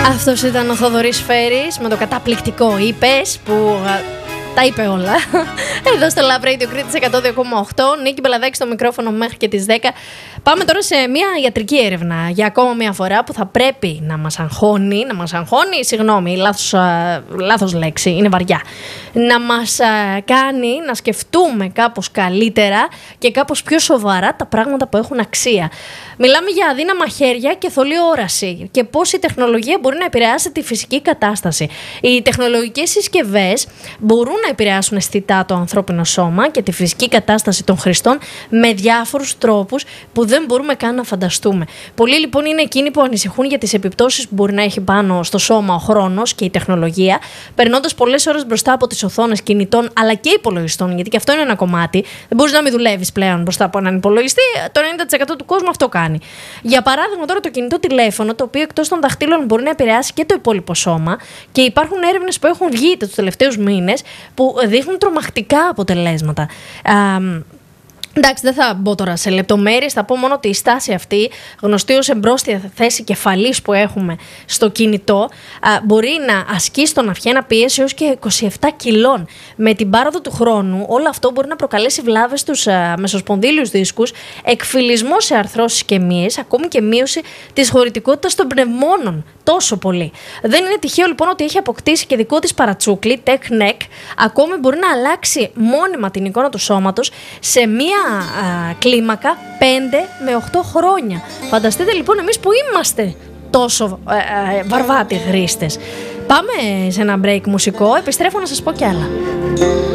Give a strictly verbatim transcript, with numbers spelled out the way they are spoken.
Αυτός ήταν ο Θοδωρής Φέρης με το καταπληκτικό «Είπες» που τα είπε όλα. Εδώ στο Love Radio Κρήτης εκατό δύο κόμμα οκτώ. Νίκη Μπελαδάκη στο μικρόφωνο μέχρι και τις δέκα. Πάμε τώρα σε μια ιατρική έρευνα για ακόμα μια φορά που θα πρέπει να μας αγχώνει. Να μας αγχώνει, συγγνώμη, λάθος, α, λάθος λέξη, είναι βαριά. Να μας α, κάνει να σκεφτούμε κάπως καλύτερα και κάπως πιο σοβαρά τα πράγματα που έχουν αξία. Μιλάμε για αδύναμα χέρια και θολή όραση και πώς η τεχνολογία μπορεί να επηρεάσει τη φυσική κατάσταση. Οι τεχνολογικές συσκευές μπορούν να επηρεάσουν αισθητά το ανθρώπινο σώμα και τη φυσική κατάσταση των χρηστών με διάφορους τρόπους που δεν μπορούμε καν να φανταστούμε. Πολλοί λοιπόν είναι εκείνοι που ανησυχούν για τις επιπτώσεις που μπορεί να έχει πάνω στο σώμα ο χρόνος και η τεχνολογία, περνώντας πολλές ώρες μπροστά από τις οθόνες κινητών αλλά και υπολογιστών, γιατί και αυτό είναι ένα κομμάτι. Δεν μπορείς να μην δουλεύεις πλέον μπροστά από έναν υπολογιστή, το ενενήντα τοις εκατό του κόσμου αυτό κάνει. Για παράδειγμα, τώρα το κινητό τηλέφωνο, το οποίο εκτός των δαχτύλων μπορεί να επηρεάσει και το υπόλοιπο σώμα, και υπάρχουν έρευνες που έχουν βγει τους τελευταίους μήνες που δείχνουν τρομακτικά αποτελέσματα. Εντάξει, δεν θα μπω τώρα σε λεπτομέρειες, θα πω μόνο ότι η στάση αυτή, γνωστή ως εμπρόστια θέση κεφαλής που έχουμε στο κινητό, α, μπορεί να ασκεί στον αυχή ένα πίεση έως και είκοσι επτά κιλών. Με την πάροδο του χρόνου, όλο αυτό μπορεί να προκαλέσει βλάβες στους α, μεσοσπονδύλιους δίσκους, εκφυλισμό σε αρθρώσεις και μύες, ακόμη και μείωση της χωρητικότητας των πνευμόνων. Τόσο πολύ. Δεν είναι τυχαίο λοιπόν ότι έχει αποκτήσει και δικό της παρατσούκλι, tech neck, ακόμη μπορεί να αλλάξει μόνιμα την εικόνα του σώματος σε μία α, κλίμακα πέντε με οκτώ χρόνια. Φανταστείτε λοιπόν εμείς που είμαστε τόσο ε, ε, βαρβάτοι χρήστες. Πάμε σε ένα break μουσικό, επιστρέφω να σας πω κι άλλα.